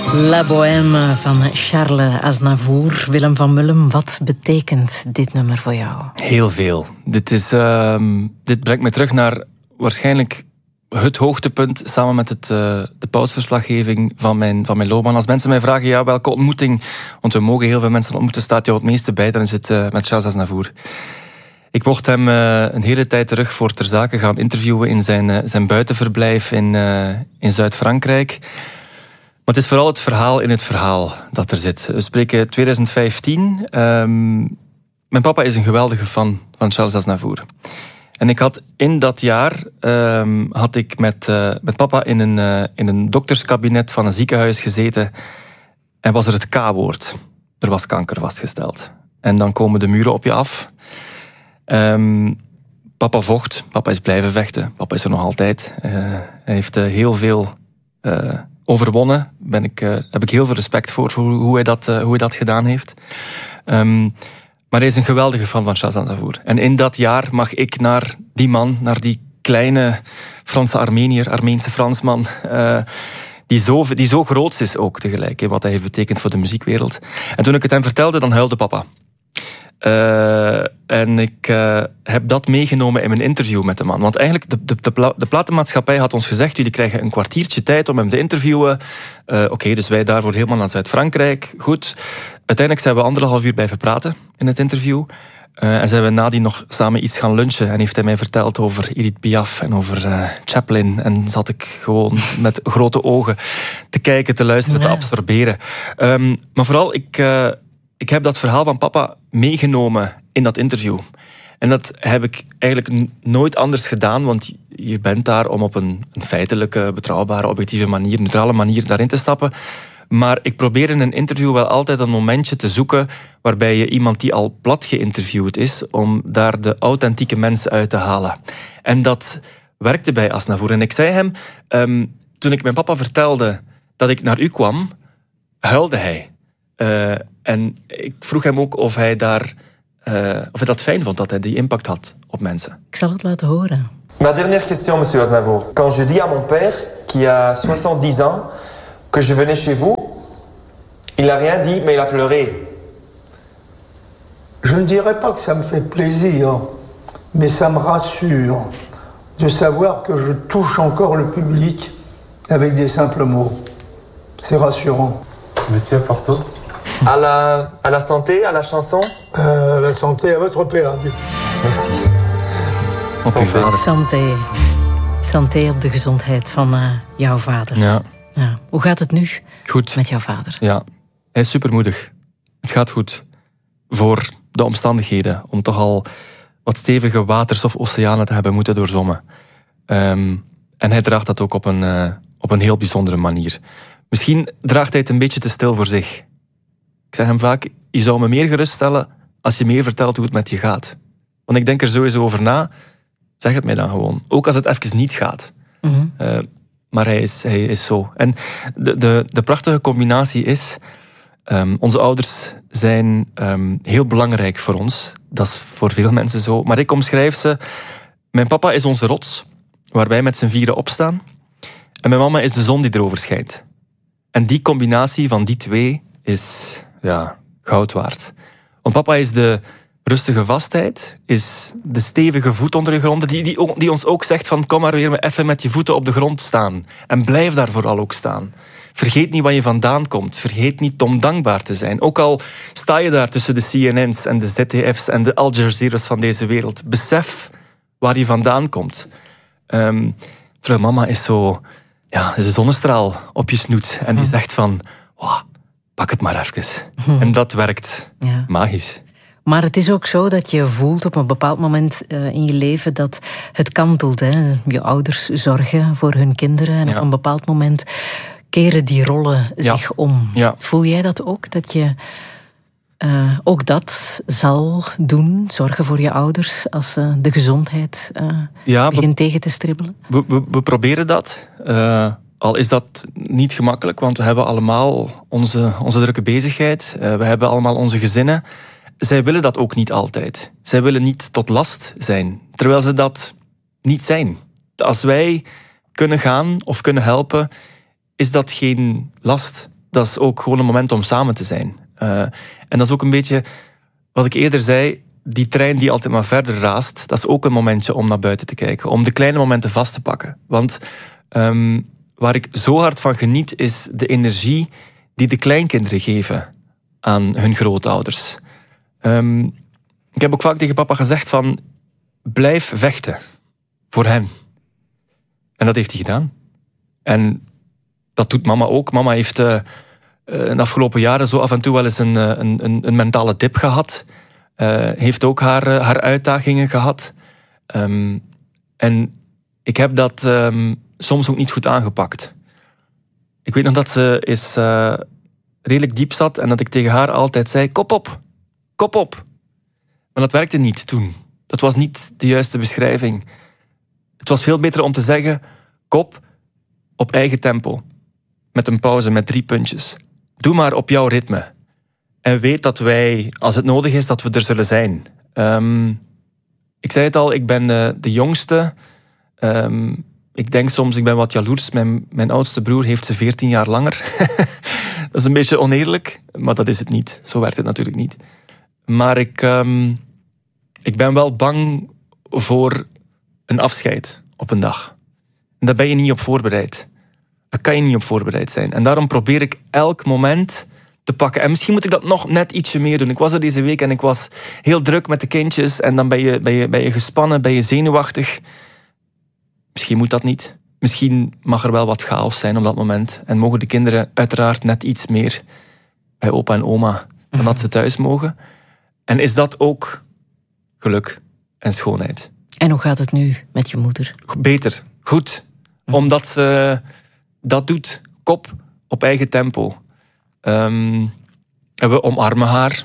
La Bohème van Charles Aznavour. Willem van Mullen, wat betekent dit nummer voor jou? Heel veel. Dit brengt me terug naar waarschijnlijk het hoogtepunt samen met de pausverslaggeving van mijn loopbaan. Als mensen mij vragen, ja, welke ontmoeting, want we mogen heel veel mensen ontmoeten, staat jou het meeste bij, dan is het met Charles Aznavour. Ik mocht hem een hele tijd terug voor Ter Zake gaan interviewen in zijn buitenverblijf in Zuid-Frankrijk. Maar het is vooral het verhaal in het verhaal dat er zit. We spreken 2015. Mijn papa is een geweldige fan van Charles Aznavour. En ik had in dat jaar met papa in een dokterskabinet van een ziekenhuis gezeten. En was er het K-woord. Er was kanker vastgesteld. En dan komen de muren op je af. Papa vocht. Papa is blijven vechten. Papa is er nog altijd. Hij heeft heel veel overwonnen. Heb ik heel veel respect voor hoe hij dat gedaan heeft. Maar hij is een geweldige fan van Charles Aznavour. En in dat jaar mag ik naar die man, naar die kleine Franse Armeense Fransman, die zo groot is ook tegelijk, wat hij heeft betekend voor de muziekwereld. En toen ik het hem vertelde, dan huilde papa. En ik heb dat meegenomen in mijn interview met de man. Want eigenlijk, de platenmaatschappij had ons gezegd, jullie krijgen een kwartiertje tijd om hem te interviewen. Oké, dus wij daarvoor helemaal naar Zuid-Frankrijk. Goed. Uiteindelijk zijn we 1,5 uur blijven praten in het interview. En zijn we nadien nog samen iets gaan lunchen. En heeft hij mij verteld over Edith Piaf en over Chaplin. En zat ik gewoon met grote ogen te kijken, te luisteren, te absorberen. Maar vooral, ik heb dat verhaal van papa meegenomen in dat interview. En dat heb ik eigenlijk nooit anders gedaan, want je bent daar om op een feitelijke, betrouwbare, objectieve manier, neutrale manier daarin te stappen. Maar ik probeer in een interview wel altijd een momentje te zoeken waarbij je iemand die al plat geïnterviewd is, om daar de authentieke mens uit te halen. En dat werkte bij Aznavour. En ik zei hem, toen ik mijn papa vertelde dat ik naar u kwam, huilde hij. En ik vroeg hem ook of hij dat fijn vond, dat hij die impact had op mensen. Ik zal het laten horen. Ma dernière question, monsieur Aznavour. Quand je dis à mon père, qui a 70 ans, que je venais chez vous, il n'a rien dit, mais il a pleuré. Je ne dirais pas que ça me fait plaisir, mais ça me rassure de savoir que je touche encore le public avec des simples mots. C'est rassurant. Monsieur Porto. À la santé, à la chanson. À la santé, à votre père. Merci. Santé. Santé op de gezondheid van jouw vader. Ja. Hoe gaat het nu goed met jouw vader? Ja, hij is supermoedig. Het gaat goed. Voor de omstandigheden. Om toch al wat stevige waters of oceanen te hebben moeten doorzwommen. En hij draagt dat ook op een heel bijzondere manier. Misschien draagt hij het een beetje te stil voor zich. Ik zeg hem vaak, je zou me meer geruststellen als je meer vertelt hoe het met je gaat. Want ik denk er sowieso over na. Zeg het mij dan gewoon. Ook als het even niet gaat. Mm-hmm. Maar hij is zo. En de prachtige combinatie is, onze ouders zijn heel belangrijk voor ons. Dat is voor veel mensen zo. Maar ik omschrijf ze, mijn papa is onze rots, waar wij met z'n vieren opstaan. En mijn mama is de zon die erover schijnt. En die combinatie van die twee is goud waard. Want papa is de rustige vastheid, is de stevige voet onder de grond, die ons ook zegt van kom maar weer even met je voeten op de grond staan. En blijf daar vooral ook staan. Vergeet niet waar je vandaan komt. Vergeet niet om dankbaar te zijn. Ook al sta je daar tussen de CNN's en de ZDF's en de Al Jazeera's van deze wereld. Besef waar je vandaan komt. Terwijl mama is zo, is een zonnestraal op je snoet. En die zegt van, pak het maar even. En dat werkt magisch. Maar het is ook zo dat je voelt op een bepaald moment in je leven dat het kantelt. Hè? Je ouders zorgen voor hun kinderen en op een bepaald moment keren die rollen zich om. Ja. Voel jij dat ook? Dat je ook dat zal doen, zorgen voor je ouders als de gezondheid begint tegen te stribbelen? We proberen dat. Al is dat niet gemakkelijk, want we hebben allemaal onze drukke bezigheid. We hebben allemaal onze gezinnen. Zij willen dat ook niet altijd. Zij willen niet tot last zijn, terwijl ze dat niet zijn. Als wij kunnen gaan of kunnen helpen, is dat geen last. dat is ook gewoon een moment om samen te zijn. En dat is ook een beetje wat ik eerder zei, die trein die altijd maar verder raast, dat is ook een momentje om naar buiten te kijken, om de kleine momenten vast te pakken. Want waar ik zo hard van geniet, is de energie die de kleinkinderen geven aan hun grootouders. Ik heb ook vaak tegen papa gezegd van, blijf vechten voor hen. En dat heeft hij gedaan. En dat doet mama ook. Mama heeft in de afgelopen jaren zo af en toe wel eens een mentale dip gehad. Heeft ook haar uitdagingen gehad. En ik heb dat soms ook niet goed aangepakt. Ik weet nog dat ze eens redelijk diep zat en dat ik tegen haar altijd zei, kop op, kop op. Maar dat werkte niet toen. Dat was niet de juiste beschrijving. Het was veel beter om te zeggen, kop, op eigen tempo. Met een pauze, met 3 puntjes. Doe maar op jouw ritme. En weet dat wij, als het nodig is, dat we er zullen zijn. Ik zei het al, ik ben de jongste. Ik denk soms, ik ben wat jaloers. Mijn oudste broer heeft ze 14 jaar langer. Dat is een beetje oneerlijk, maar dat is het niet. Zo werkt het natuurlijk niet. Maar ik ben wel bang voor een afscheid op een dag. En daar ben je niet op voorbereid. Daar kan je niet op voorbereid zijn. En daarom probeer ik elk moment te pakken. En misschien moet ik dat nog net ietsje meer doen. Ik was er deze week en ik was heel druk met de kindjes. En dan ben je gespannen, ben je zenuwachtig. Misschien moet dat niet. Misschien mag er wel wat chaos zijn op dat moment. En mogen de kinderen uiteraard net iets meer bij opa en oma dan dat ze thuis mogen. En is dat ook geluk en schoonheid. En hoe gaat het nu met je moeder? Beter, goed. Omdat ze dat doet. Kop, op eigen tempo. En we omarmen haar.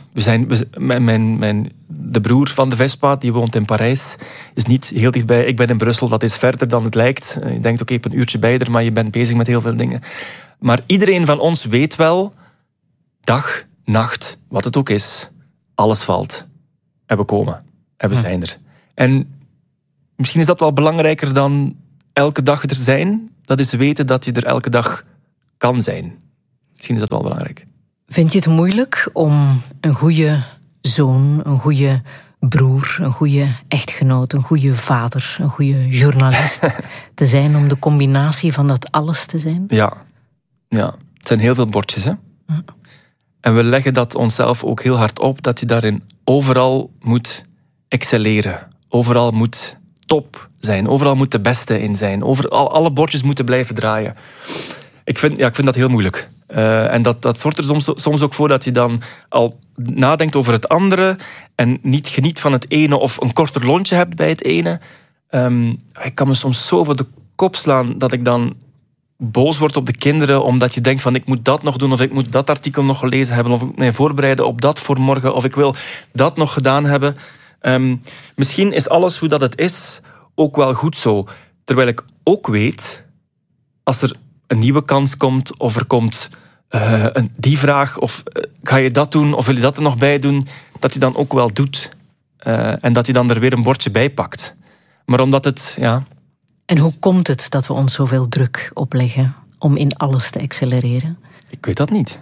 De broer van de Vespa, die woont in Parijs, is niet heel dichtbij. Ik ben in Brussel, dat is verder dan het lijkt. Je denkt, oké, een uurtje bij er, maar je bent bezig met heel veel dingen. Maar iedereen van ons weet wel, dag, nacht, wat het ook is, alles valt. En we komen. En we zijn er. En misschien is dat wel belangrijker dan elke dag er zijn. Dat is weten dat je er elke dag kan zijn. Misschien is dat wel belangrijk. Vind je het moeilijk om een goede zoon, een goede broer, een goede echtgenoot, een goede vader, een goede journalist te zijn, om de combinatie van dat alles te zijn? Ja. Het zijn heel veel bordjes, hè? Ja. En we leggen dat onszelf ook heel hard op, dat je daarin overal moet excelleren. Overal moet top zijn. Overal moet de beste in zijn. Alle bordjes moeten blijven draaien. Ik vind dat heel moeilijk. En dat zorgt er soms ook voor dat je dan al nadenkt over het andere en niet geniet van het ene of een korter lontje hebt bij het ene. Ik kan me soms zo voor de kop slaan dat ik dan boos word op de kinderen omdat je denkt van ik moet dat nog doen of ik moet dat artikel nog gelezen hebben of ik moet mij voorbereiden op dat voor morgen of ik wil dat nog gedaan hebben. Misschien is alles hoe dat het is ook wel goed zo. Terwijl ik ook weet, als er een nieuwe kans komt of er komt die vraag of ga je dat doen of wil je dat er nog bij doen, dat je dan ook wel doet. En dat je dan er weer een bordje bij pakt. Maar omdat het, ja... En hoe komt het dat we ons zoveel druk opleggen om in alles te accelereren? Ik weet dat niet.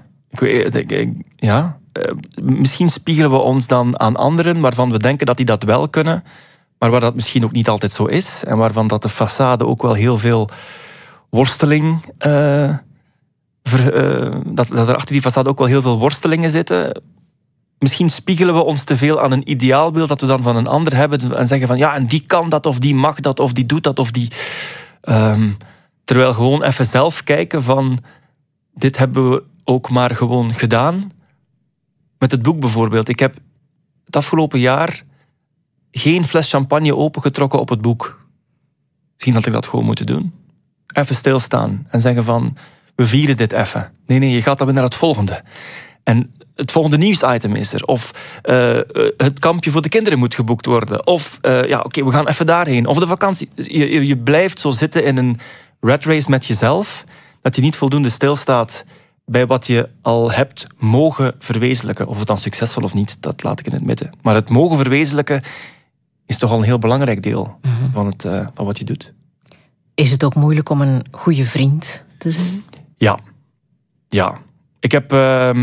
Misschien spiegelen we ons dan aan anderen waarvan we denken dat die dat wel kunnen, maar waar dat misschien ook niet altijd zo is. En waarvan dat de façade ook wel heel veel worsteling... dat er achter die façade ook wel heel veel worstelingen zitten. Misschien spiegelen we ons te veel aan een ideaalbeeld dat we dan van een ander hebben en zeggen van ja, en die kan dat, of die mag dat, of die doet dat, of die... terwijl gewoon even zelf kijken van dit hebben we ook maar gewoon gedaan. Met het boek bijvoorbeeld. Ik heb het afgelopen jaar geen fles champagne opengetrokken op het boek. Misschien had ik dat gewoon moeten doen. Even stilstaan en zeggen van we vieren dit even. Nee, je gaat dan weer naar het volgende. En het volgende nieuwsitem is er. Of het kampje voor de kinderen moet geboekt worden. Of we gaan even daarheen. Of de vakantie. Je blijft zo zitten in een rat race met jezelf, dat je niet voldoende stilstaat bij wat je al hebt mogen verwezenlijken. Of het dan succesvol of niet, dat laat ik in het midden. Maar het mogen verwezenlijken is toch al een heel belangrijk deel van wat je doet. Is het ook moeilijk om een goede vriend te zijn? Ja. Ik heb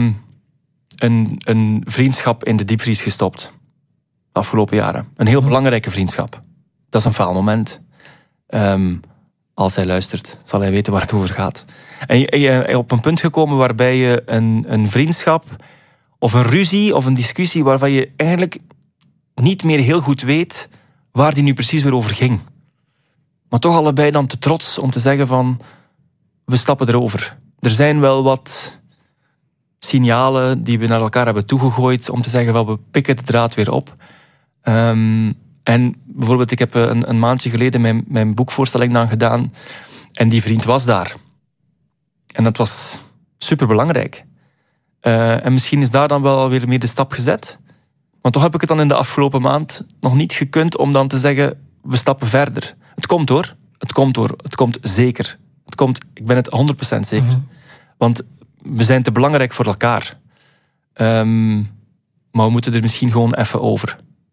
een vriendschap in de diepvries gestopt. De afgelopen jaren. Een heel belangrijke vriendschap. Dat is een faalmoment. Als hij luistert, zal hij weten waar het over gaat. En je op een punt gekomen waarbij je een vriendschap of een ruzie of een discussie waarvan je eigenlijk niet meer heel goed weet waar die nu precies weer over ging. Maar toch allebei dan te trots om te zeggen van we stappen erover. Er zijn wel wat signalen die we naar elkaar hebben toegegooid om te zeggen wel we pikken de draad weer op. En bijvoorbeeld, ik heb een maandje geleden mijn boekvoorstelling dan gedaan en die vriend was daar. En dat was superbelangrijk. En misschien is daar dan wel weer meer de stap gezet. Maar toch heb ik het dan in de afgelopen maand nog niet gekund om dan te zeggen, we stappen verder. Het komt hoor. Het komt zeker. Ik ben het 100% zeker. Mm-hmm. Want we zijn te belangrijk voor elkaar. Maar we moeten er misschien gewoon even over.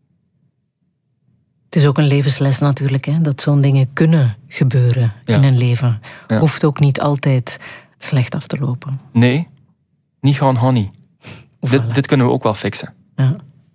Het is ook een levensles natuurlijk, hè? Dat zo'n dingen kunnen gebeuren in een leven. Ja. Hoeft ook niet altijd slecht af te lopen. Nee, niet gewoon honey. Voilà. Dit kunnen we ook wel fixen. Ja.